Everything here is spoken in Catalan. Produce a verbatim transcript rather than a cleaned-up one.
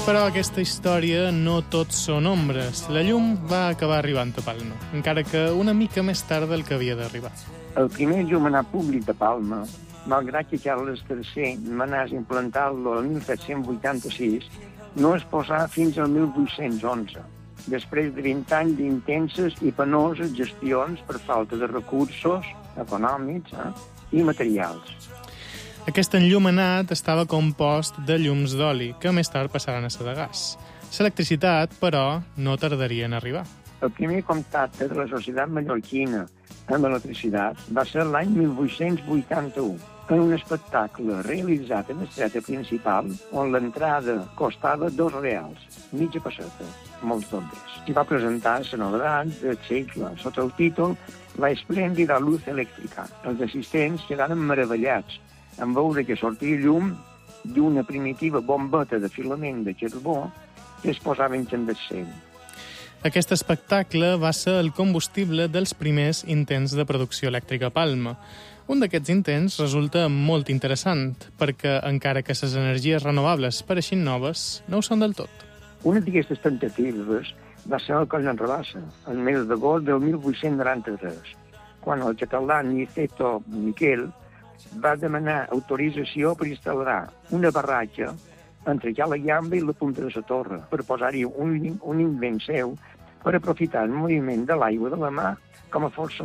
Però aquesta història no tot són ombres. La llum va acabar arribant a Palma, encara que una mica més tard del que havia d'arribar. El primer llumenat públic de Palma, malgrat que Carles tercer manàs implantar-lo el mil set-cents vuitanta-sis, no es posà fins al mil vuit-cents onze, després de vint anys d'intenses i penoses gestions per falta de recursos econòmics eh, i materials. Aquest enllumenat estava compost de llums d'oli, que més tard passaran a ser de gas. L'electricitat, però, no tardaria en arribar. El primer contacte de la societat mallorquina amb l'electricitat va ser l'any mil vuit-cents vuitanta-u, en un espectacle realitzat en l'estreta principal, on l'entrada costava dos reals, mitja passeta, molts dobles. I va presentar la novetat del segle, sota el títol La esplèndida luz elèctrica. Els assistents quedaren meravellats en veure que sortia llum d'una primitiva bombeta de filament de carbó que es posava incandescent. Aquest espectacle va ser el combustible dels primers intents de producció elèctrica a Palma. Un d'aquests intents resulta molt interessant, perquè, encara que les energies renovables pareixin noves, no ho són del tot. Una d'aquestes tentatives va ser el Coll en Rabassa, el mes d'agost del mil vuit-cents noranta-tres, quan el català Niceto Miquel va demanar autorització per instal·lar una barratja entre Cala Llamba i la punta de la torre, per posar-hi un, un invent seu per aprofitar el moviment de l'aigua de la mar com a força